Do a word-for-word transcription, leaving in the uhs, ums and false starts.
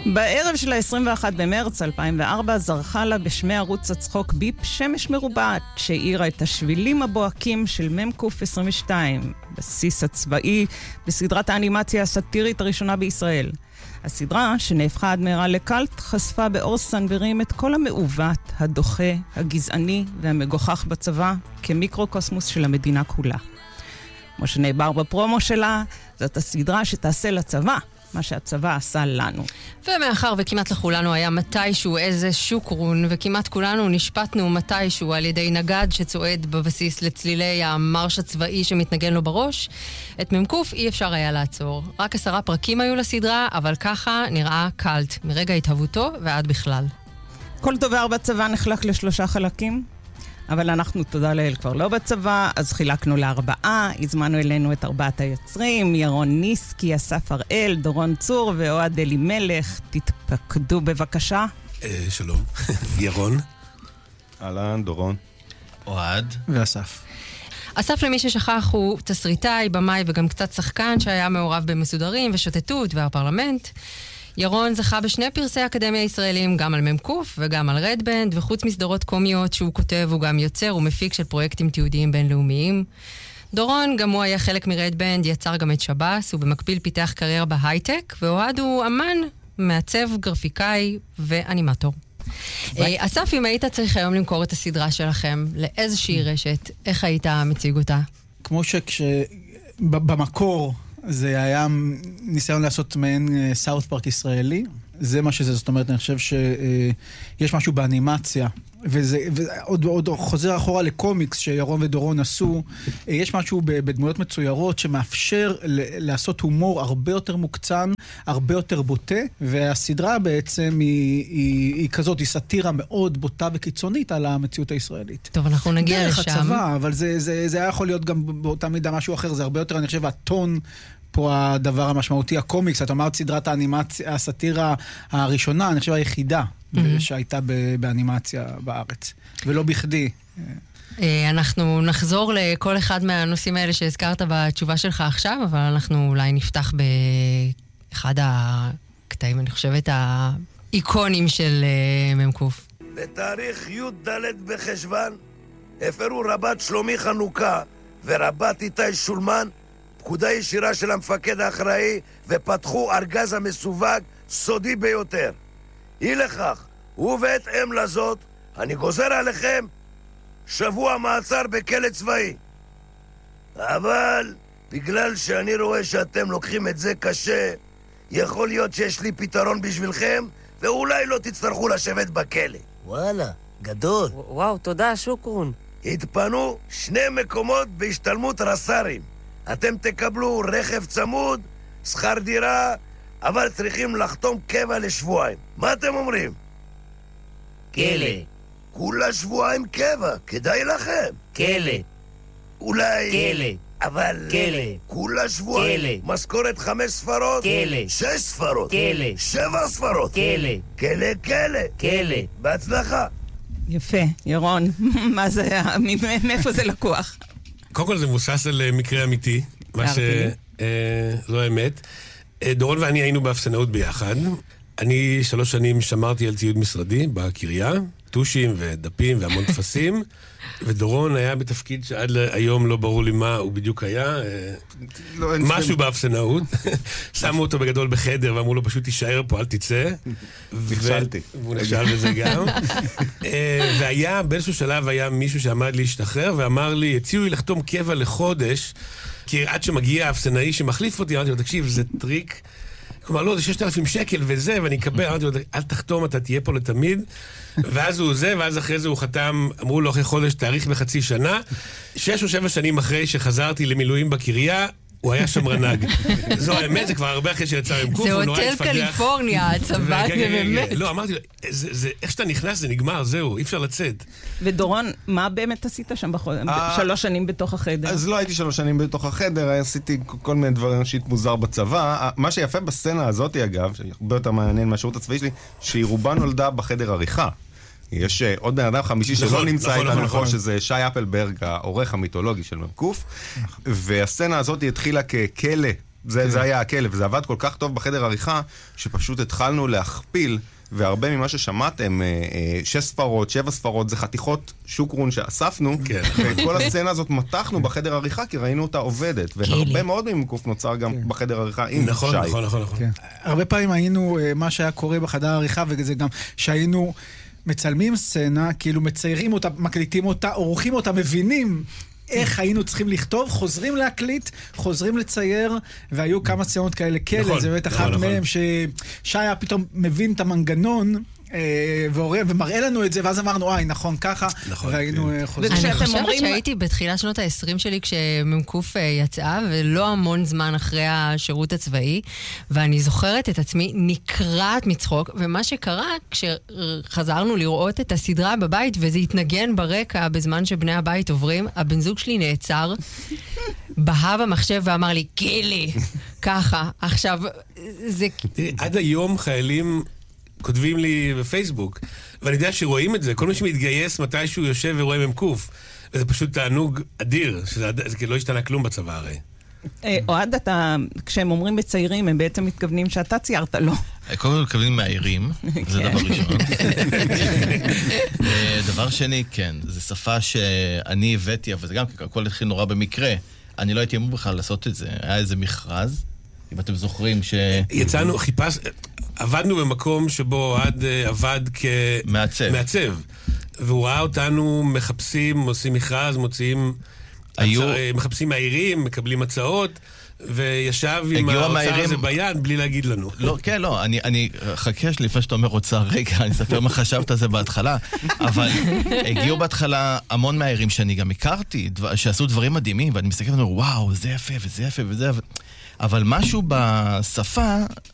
בערב של ה-עשרים ואחד במרץ אלפיים וארבע זרחה לה בשמי ערוץ הצחוק ביפ שמש מרובעת, שהאירה את השבילים הבוהקים של ממקוף עשרים ושתיים, בסיס הצבאי בסדרת האנימציה הסאטירית הראשונה בישראל. הסדרה, שנהפכה עד מהרה לקלט, חשפה באור סנוורים את כל המעוות, הדוחה, הגזעני והמגוחך בצבא, כמיקרוקוסמוס של המדינה כולה. כמו שנאמר בפרומו שלה, זאת הסדרה שתעשה לצבא מה שהצבא עשה לנו. ומאחר וכמעט לכולנו היה מתישהו איזה שוקרון, וכמעט כולנו נשפטנו מתישהו על ידי נגד שצועד בבסיס לצלילי המרש הצבאי שמתנגן לו בראש, את ממקוף אי אפשר היה לעצור. רק עשרה פרקים היו לסדרה, אבל ככה נראה קלט, מרגע התהוותו ועד בכלל. כל דובר בצבא נחלק לשלושה חלקים, אבל אנחנו, תודה לאל, כבר לא בצבא, אז חילקנו לארבעה, הזמנו אלינו את ארבעת היוצרים, ירון ניסקי, אסף הראל, דורון צור ואוהד אלימלך. תתפקדו בבקשה. אה, שלום. ירון. אהלן, דורון. אוהד. ואסף. אסף, למי ששכח, הוא תסריטאי, במאי וגם קצת שחקן שהיה מעורב במסודרים ושוטטות והפרלמנט. ירון זכה בשני פרסי אקדמיה ישראלים, גם על ממקוף וגם על רדבנד, וחוץ מסדרות קומיות שהוא כותב, הוא גם יוצר ומפיק של פרויקטים תיעודיים בינלאומיים. דורון, גם הוא היה חלק מרדבנד, יצר גם את שב"ס, ובמקביל פיתח קריירה בהייטק, ואוהד הוא אמן, מעצב, גרפיקאי ואנימטור. אסף, אם היית צריך היום למכור את הסדרה שלכם לאיזושהי רשת, איך היית מציג אותה? כמו שכשבמקור זה היה ניסיון לעשות מעין סאות' פארק ישראלי. זה מה שזה, זאת אומרת, אני חושב שיש משהו באנימציה, וזה עוד, עוד חוזר אחורה לקומיקס שירון ודורון עשו. יש משהו בדמויות מצוירות שמאפשר לעשות הומור הרבה יותר מוקצן, הרבה יותר בוטה, והסדרה בעצם היא, היא, היא כזאת, היא סאטירה מאוד בוטה וקיצונית על המציאות הישראלית. טוב, אנחנו נגיע לשם. דרך הצבא, אבל זה, זה, זה היה יכול להיות גם באותה מידה משהו אחר, זה הרבה יותר, אני חושב, הטון פה הדבר המשמעותי, הקומיקס, את אומרת סדרת האנימציה, הסאטירה הראשונה, אני חושב היחידה mm-hmm. שהייתה באנימציה בארץ, ולא בכדי. אנחנו נחזור לכל אחד מהנושאים האלה שהזכרת בתשובה שלך עכשיו, אבל אנחנו אולי נפתח באחד הקטעים, אני חושבת, האיקונים של ממקוף. בתאריך י' ד' בחשבן, הפרו רבת שלומי חנוכה ורבת איתי שולמן, פקודה ישירה של המפקד האחראי, ופתחו ארגז המסווג סודי ביותר. אי לכך, ובהתאם לזאת, אני גוזר עליכם שבוע מעצר בכלא צבאי. אבל בגלל שאני רואה שאתם לוקחים את זה קשה, יכול להיות שיש לי פתרון בשבילכם, ואולי לא תצטרכו לשבת בכלא. וואלה, גדול. וואו, תודה, שוקרון. התפנו שני מקומות בהשתלמות רס"רים. אתם תקבלו רכב צמוד, שכר דירה, אבל צריכים לחתום קבע לשבועיים. מה אתם אומרים? כלא. כולה שבועיים קבע, כדאי לכם. כלא. אולי... כלא. אבל... כלא. כולה שבועיים. כלא. משכורת חמש ספרות? כלא. שש ספרות? כלא. שבע ספרות? כלא. כלא, כלא. כלא. בהצלחה. יפה, ירון. מה זה היה? מאיפה זה לקוח? קודם כל זה מבוסס על מקרה אמיתי, מה שזו האמת. דורון ואני היינו באפסנאות ביחד. אני שלוש שנים שמרתי על ציוד משרדי בקריה, טושים ודפים והמון תפסים, ודורון היה בתפקיד שעד היום לא ברור לי מה הוא בדיוק היה, משהו באפסנאות. שמו אותו בגדול בחדר ואמרו לו פשוט תישאר פה, אל תצא. נכשלתי. והוא נכשל בזה גם. והיה, באיזשהו שלב היה מישהו שעמד להשתחרר ואמר לי, הציעו לי לחתום קבע לחודש, כי עד שמגיע האפסנאי שמחליף אותי, אמרתי לו, תקשיב, זה טריק. כלומר, לא, זה ששת אלפים שקל וזה, ואני אקבל, אמרתי לו, אל תחתום, אתה תהיה פה לתמיד. ואז הוא זה, ואז אחרי זה הוא חתם, אמרו לו אחרי חודש, תאריך בחצי שנה. שש או שבע שנים אחרי שחזרתי למילואים בקריה, הוא היה שמרנג. זו האמת, זה כבר הרבה אחרי שיצא ממקוף. זה הוטל קליפורניה, הצבא, זה באמת. לא, אמרתי לו, איך שאתה נכנס זה נגמר, זהו, אי אפשר לצאת. ודורון, מה באמת עשית שם שלוש שנים בתוך החדר? אז לא הייתי שלוש שנים בתוך החדר, עשיתי כל מיני דברים אישית מוזר בצבא. מה שיפה בסצנה הזאת, אגב, שהרבה יותר מעניין מהשירות הצבאי שלי, שהיא רובה נולדה בחדר עריכה. יש עוד בן אדם חמישי שלא נמצא איתנו, נכון, שזה שי אפלברג, העורך המיתולוגי של ממקוף, והסצנה הזאת התחילה ככלא זה, זה היה הכלב, זה עבד כל כך טוב בחדר עריכה, שפשוט התחלנו להכפיל, והרבה ממה ששמעתם, שש ספרות, שבע ספרות, זה חתיכות שוקרון שאספנו, ואת כל הסצנה הזאת מתחנו בחדר עריכה, כי ראינו אותה עובדת, והרבה מאוד ממקוף נוצר גם בחדר עריכה עם שי. נכון, נכון, נכון. הרבה פעמים היינו, מה שהיה קורה בחדר עריכה, וזה גם שהיינו מצלמים סצנה, כאילו מציירים אותה, מקליטים אותה, עורכים אותה, מבינים איך היינו צריכים לכתוב, חוזרים להקליט, חוזרים לצייר, והיו כמה סצנות כאלה כאלה, נכון, זה באמת אחד נכון, מהם, נכון. ששי היה פתאום מבין את המנגנון, ומראה לנו את זה, ואז אמרנו, אוי, נכון, ככה, והיינו חוזרים. אני חושבת שהייתי בתחילה שנות ה-עשרים שלי, כשממקוף יצאה, ולא המון זמן אחרי השירות הצבאי, ואני זוכרת את עצמי נקרעת מצחוק, ומה שקרה, כשחזרנו לראות את הסדרה בבית, וזה התנגן ברקע בזמן שבני הבית עוברים, הבן זוג שלי נעצר, בהה במחשב ואמר לי, כלי, ככה. עכשיו, זה... עד היום חיילים... כותבים לי בפייסבוק, ואני יודע שרואים את זה, כל מי שמתגייס מתישהו יושב ורואה ממקוף, וזה פשוט תענוג אדיר, שזה לא השתנה כלום בצבא הרי. אוהד, אתה, כשהם אומרים בצעירים, הם בעצם מתכוונים שאתה ציירת, לא? קודם כל מתכוונים מהעירים, זה דבר ראשון. דבר שני, כן, זו שפה שאני הבאתי, אבל זה גם הכל התחיל נורא במקרה, אני לא הייתי אמור בכלל לעשות את זה, היה איזה מכרז, אם אתם זוכרים ש... יצאנו, חיפש... עבדנו במקום שבו עד עבד כמעצב, והוא ראה אותנו מחפשים, עושים מכרז, מוציאים, היו... הצע... מחפשים מהעירים, מקבלים הצעות, וישב עם האוצר הזה ביד בלי להגיד לנו. לא, כן, לא, אני, אני חכה לפני שאתה אומר אוצר, רגע, אני אספר מה חשבת על זה בהתחלה, אבל הגיעו בהתחלה המון מהעירים שאני גם הכרתי, שעשו דברים מדהימים, ואני מסתכל ואומר, וואו, זה יפה וזה יפה וזה יפה. אבל משהו בשפה